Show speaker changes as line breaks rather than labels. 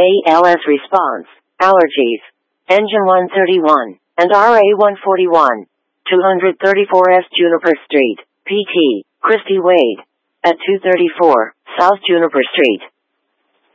ALS response, allergies. Engine 131, and RA 141. 234 S Juniper Street, PT, Christy Wade. At 234, South Juniper Street.